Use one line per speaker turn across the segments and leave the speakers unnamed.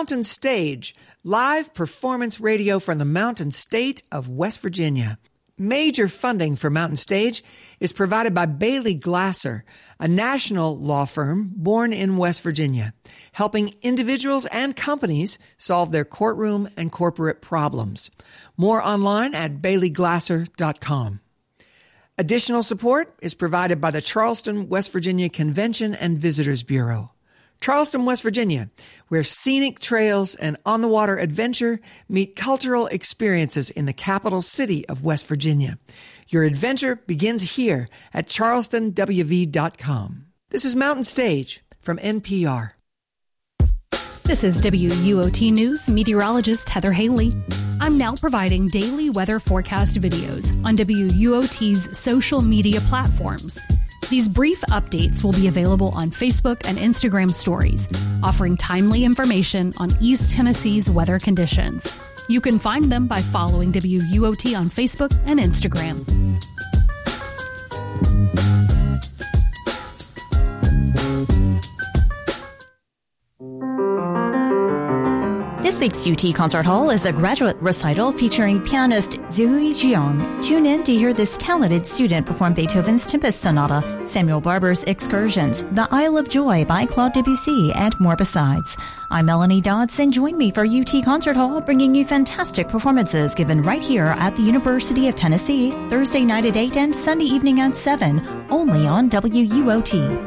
Mountain Stage, live performance radio from the Mountain State of West Virginia. Major funding for Mountain Stage is provided by Bailey Glasser, a national law firm born in West Virginia, helping individuals and companies solve their courtroom and corporate problems. More online at baileyglasser.com. Additional support is provided by the Charleston, West Virginia Convention and Visitors Bureau. Charleston, West Virginia, where scenic trails and on-the-water adventure meet cultural experiences in the capital city of West Virginia. Your adventure begins here at charlestonwv.com. This is Mountain Stage from NPR.
This is WUOT News meteorologist Heather Haley. I'm now providing daily weather forecast videos on WUOT's social media platforms. These brief updates will be available on Facebook and Instagram stories, offering timely information on East Tennessee's weather conditions. You can find them by following WUOT on Facebook and Instagram.
This week's UT Concert Hall is a graduate recital featuring pianist Zhuyi Jiang. Tune in to hear this talented student perform Beethoven's Tempest Sonata, Samuel Barber's Excursions, The Isle of Joy by Claude Debussy, and more besides. I'm Melanie Dodson. Join me for UT Concert Hall, bringing you fantastic performances given right here at the University of Tennessee, Thursday night at 8 and Sunday evening at 7, only on WUOT.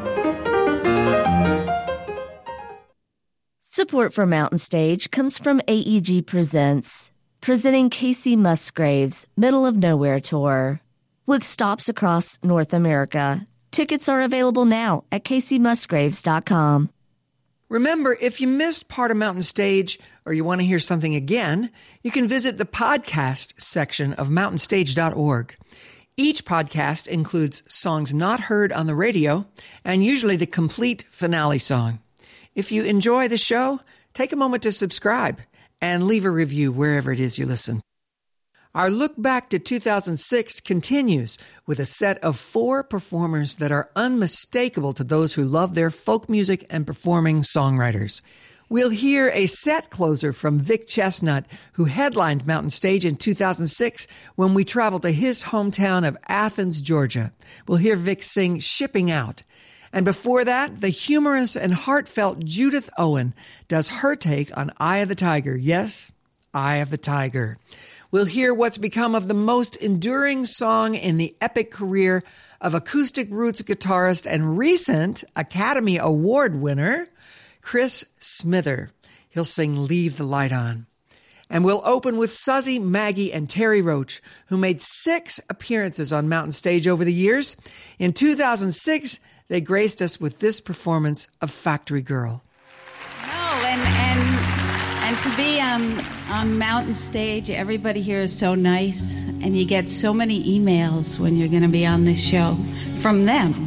Support for Mountain Stage comes from AEG Presents, presenting Casey Musgrave's Middle of Nowhere Tour. With stops across North America, tickets are available now at CaseyMusgraves.com.
Remember, if you missed part of Mountain Stage or you want to hear something again, you can visit the podcast section of mountainstage.org. Each podcast includes songs not heard on the radio and usually the complete finale song. If you enjoy the show, take a moment to subscribe and leave a review wherever it is you listen. Our look back to 2006 continues with a set of 4 performers that are unmistakable to those who love their folk music and performing songwriters. We'll hear a set closer from Vic Chestnut, who headlined Mountain Stage in 2006 when we traveled to his hometown of Athens, Georgia. We'll hear Vic sing Shipping Out. And before that, the humorous and heartfelt Judith Owen does her take on Eye of the Tiger. Yes, Eye of the Tiger. We'll hear what's become of the most enduring song in the epic career of acoustic roots guitarist and recent Academy Award winner, Chris Smither. He'll sing Leave the Light On. And we'll open with Suzy, Maggie, and Terry Roach, who made 6 appearances on Mountain Stage over the years. In 2006, they graced us with this performance of Factory Girl.
No, and to be on Mountain Stage, everybody here is so nice, and you get so many emails when you're going to be on this show from them.